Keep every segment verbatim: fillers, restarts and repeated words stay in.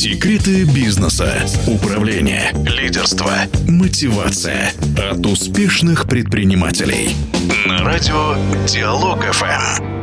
Секреты бизнеса, управления, лидерства, мотивация от успешных предпринимателей. На радио Диалог эф эм.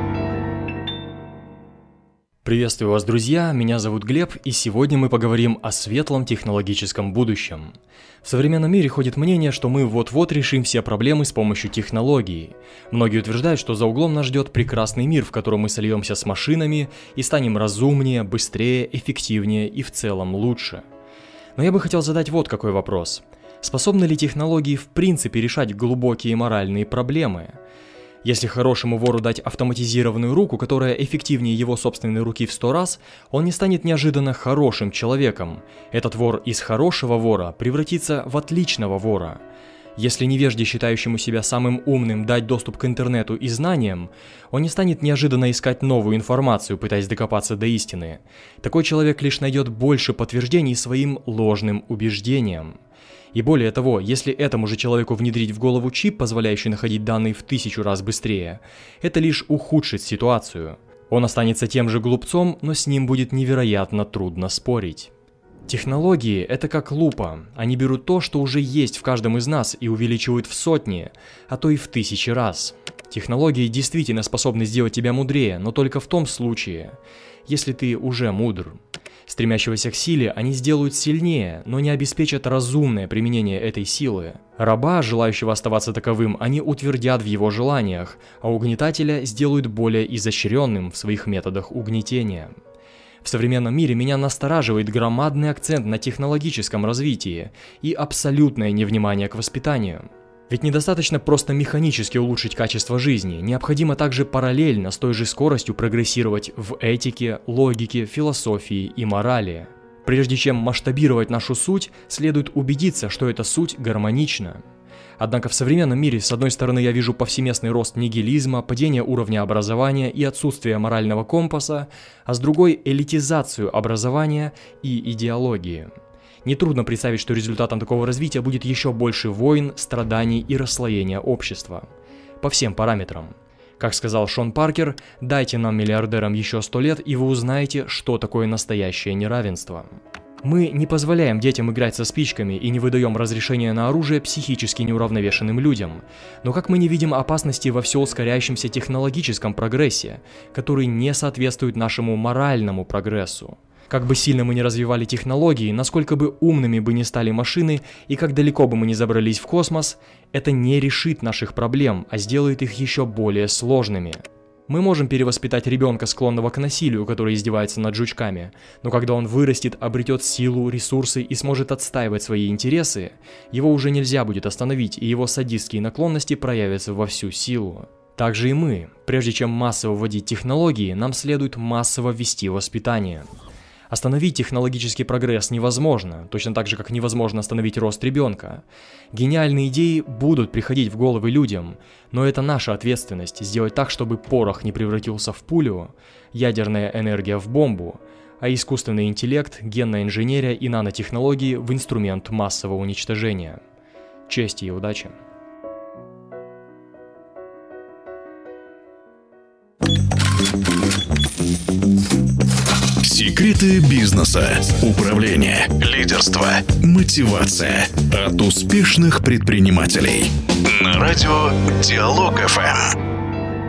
Приветствую вас, друзья, меня зовут Глеб, и сегодня мы поговорим о светлом технологическом будущем. В современном мире ходит мнение, что мы вот-вот решим все проблемы с помощью технологий. Многие утверждают, что за углом нас ждет прекрасный мир, в котором мы сольемся с машинами и станем разумнее, быстрее, эффективнее и в целом лучше. Но я бы хотел задать вот какой вопрос. Способны ли технологии в принципе решать глубокие моральные проблемы? Если хорошему вору дать автоматизированную руку, которая эффективнее его собственной руки в сто раз, он не станет неожиданно хорошим человеком. Этот вор из хорошего вора превратится в отличного вора. Если невежде, считающему себя самым умным, дать доступ к интернету и знаниям, он не станет неожиданно искать новую информацию, пытаясь докопаться до истины. Такой человек лишь найдет больше подтверждений своим ложным убеждениям. И более того, если этому же человеку внедрить в голову чип, позволяющий находить данные в тысячу раз быстрее, это лишь ухудшит ситуацию. Он останется тем же глупцом, но с ним будет невероятно трудно спорить. Технологии – это как лупа. Они берут то, что уже есть в каждом из нас, и увеличивают в сотни, а то и в тысячи раз. Технологии действительно способны сделать тебя мудрее, но только в том случае, если ты уже мудр. Стремящегося к силе они сделают сильнее, но не обеспечат разумное применение этой силы. Раба, желающего оставаться таковым, они утвердят в его желаниях, а угнетателя сделают более изощренным в своих методах угнетения. В современном мире меня настораживает громадный акцент на технологическом развитии и абсолютное невнимание к воспитанию. Ведь недостаточно просто механически улучшить качество жизни, необходимо также параллельно с той же скоростью прогрессировать в этике, логике, философии и морали. Прежде чем масштабировать нашу суть, следует убедиться, что эта суть гармонична. Однако в современном мире, с одной стороны, я вижу повсеместный рост нигилизма, падение уровня образования и отсутствие морального компаса, а с другой – элитизацию образования и идеологии. Нетрудно представить, что результатом такого развития будет еще больше войн, страданий и расслоения общества. По всем параметрам. Как сказал Шон Паркер, дайте нам, миллиардерам, еще сто лет, и вы узнаете, что такое настоящее неравенство. Мы не позволяем детям играть со спичками и не выдаем разрешения на оружие психически неуравновешенным людям. Но как мы не видим опасности во все ускоряющемся технологическом прогрессе, который не соответствует нашему моральному прогрессу? Как бы сильно мы ни развивали технологии, насколько бы умными бы ни стали машины и как далеко бы мы ни забрались в космос, это не решит наших проблем, а сделает их еще более сложными. Мы можем перевоспитать ребенка, склонного к насилию, который издевается над жучками, но когда он вырастет, обретет силу, ресурсы и сможет отстаивать свои интересы, его уже нельзя будет остановить, и его садистские наклонности проявятся во всю силу. Также и мы. Прежде чем массово вводить технологии, нам следует массово ввести воспитание. Остановить технологический прогресс невозможно, точно так же, как невозможно остановить рост ребенка. Гениальные идеи будут приходить в головы людям, но это наша ответственность сделать так, чтобы порох не превратился в пулю, ядерная энергия в бомбу, а искусственный интеллект, генная инженерия и нанотехнологии в инструмент массового уничтожения. Чести и удачи! Секреты бизнеса, управления, лидерства, мотивация от успешных предпринимателей. На радио Диалог эф эм.